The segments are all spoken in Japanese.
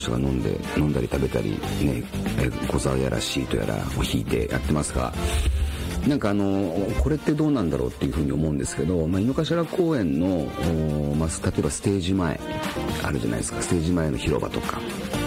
人が飲んだり食べたりね、小沢やらシートやらを引いてやってますが、なんかこれってどうなんだろうっていうふうに思うんですけど、井の頭公園の、例えばステージ前あるじゃないですか。ステージ前の広場とか、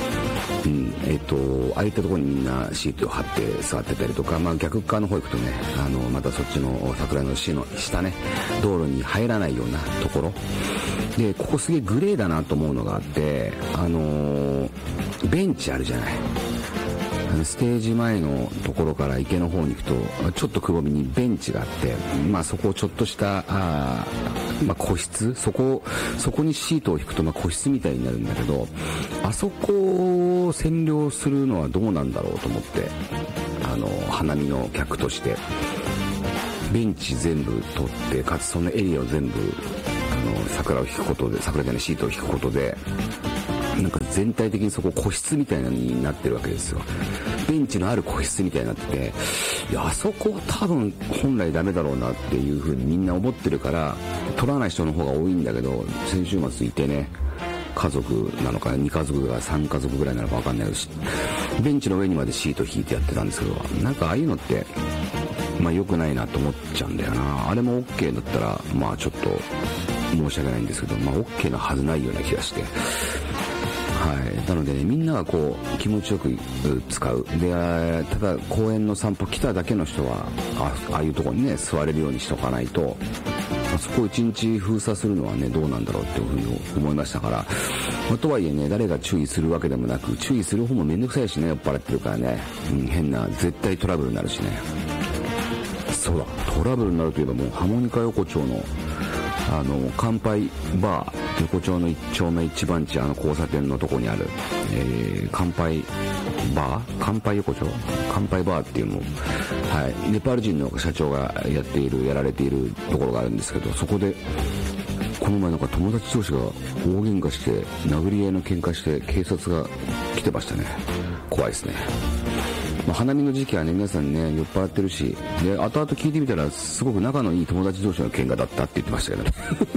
ああいったところにみんなシートを貼って座ってたりとか、逆側の方行くとね、またそっちの桜の下ね、道路に入らないようなところで、ここすげえグレーだなと思うのがあって、ベンチあるじゃない。ステージ前のところから池の方に行くとちょっとくぼみにベンチがあって、そこをちょっとした個室、そこにシートを引くと個室みたいになるんだけど、あそこを占領するのはどうなんだろうと思って、花見の客としてベンチ全部取って、かつそのエリアを全部桜を引くことで、桜じゃないシートを引くことで、なんか全体的にそこ個室みたいなのになってるわけですよ。ベンチのある個室みたいになってて、いや、あそこは多分本来ダメだろうなっていう風にみんな思ってるから取らない人の方が多いんだけど、先週末いてね、家族なのか2家族が3家族ぐらいなのか分かんないし、ベンチの上にまでシート引いてやってたんですけど、なんかああいうのって良くないなと思っちゃうんだよな。あれも OK だったらちょっと申し訳ないんですけど、OK なはずないような気がして、なのでね、みんながこう気持ちよく使うで、ただ公園の散歩来ただけの人はああいうところにね座れるようにしとかないと、そこを一日封鎖するのはねどうなんだろうっていうふうに思いましたから、とはいえね、誰が注意するわけでもなく、注意する方もめんどくさいしね、酔っ払ってるからね、変な絶対トラブルになるしね。そうだ、トラブルになるといえば、もうハモニカ横丁の乾杯バー、横丁の1丁目1番地、交差点のとこにある、乾杯バー、乾杯横丁、乾杯バーっていうのを、ネパール人の社長がやられているところがあるんですけど、そこでこの前なんか友達同士が大喧嘩して、殴り合いの喧嘩して警察が来てましたね。怖いですね。花見の時期はね、皆さんね酔っ払ってるし、で後々聞いてみたらすごく仲のいい友達同士の喧嘩だったって言ってましたけどね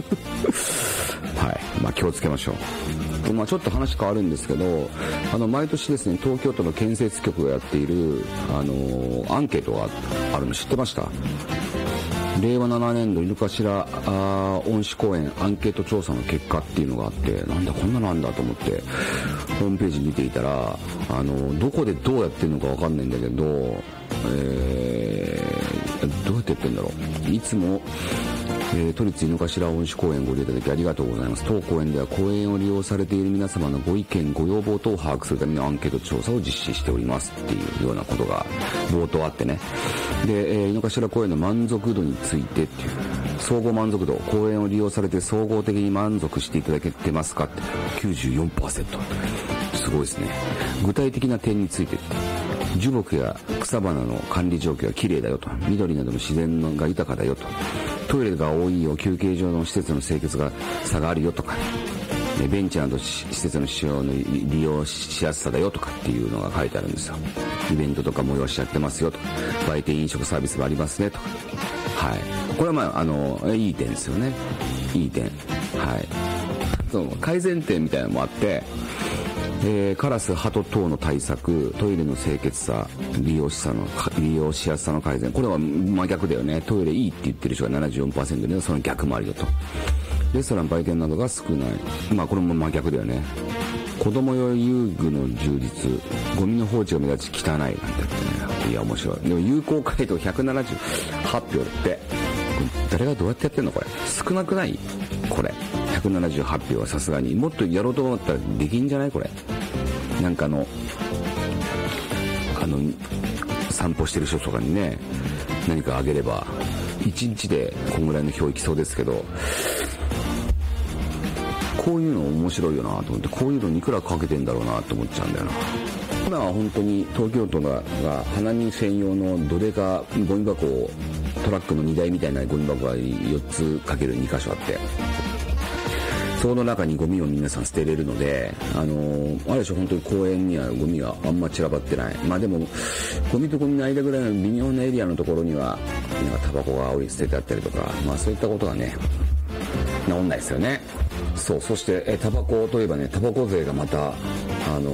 気をつけましょう。ちょっと話変わるんですけど、毎年ですね、東京都の建設局がやっているアンケートがあるの知ってました？令和7年度井の頭恩賜公園アンケート調査の結果っていうのがあって、なんだこんなのあんだと思ってホームページ見ていたら、どこでどうやってるのかわかんないんだけど、どうやってやってるんだろう。いつも都立井の頭恩賜公園をご利用いただきありがとうございます。当公園では公園を利用されている皆様のご意見ご要望等を把握するためのアンケート調査を実施しておりますっていうようなことが冒頭あってね。で、井の頭公園の満足度についてっていう、総合満足度、公園を利用されて総合的に満足していただけてますかって 94%。 すごいですね。具体的な点について、樹木や草花の管理状況が綺麗だよと、緑などの自然が豊かだよと、トイレが多いよ、休憩所の施設の清潔が差があるよとか、ベンチなど施設の使用の利用しやすさだよとかっていうのが書いてあるんですよ。イベントとか催しやってますよとか、売店飲食サービスもありますねとか、これはいい点ですよね。いい点。その改善点みたいなのもあって、カラス、ハト等の対策、トイレの清潔さ、利用しやすさの改善。これは真逆だよね。トイレいいって言ってる人が 74% で、その逆もあるよと。レストラン、売店などが少ない。これも真逆だよね。子供用遊具の充実、ゴミの放置が目立ち汚いなんて言ってね。いや面白い。でも有効回答178票って、誰がどうやってやってんのこれ。少なくないこれ。178票はさすがに。もっとやろうと思ったらできんじゃないこれ。なんか散歩してる人とかにね、何かあげれば、1日でこんぐらいの票いきそうですけど、こういうの面白いよなと思って、こういうのにいくらかけてんだろうなと思っちゃうんだよな。今は本当に東京都が花見専用のどでかゴミ箱を、トラックの荷台みたいなゴミ箱が4つかける2箇所あって、その中にゴミを皆さん捨てれるので、あるでしょ、本当に公園にはゴミがあんま散らばってない。でもゴミとゴミの間ぐらいの微妙なエリアのところにはなんかタバコが捨ててあったりとか、そういったことがね治んないですよね。そしてタバコといえばね、タバコ税がまた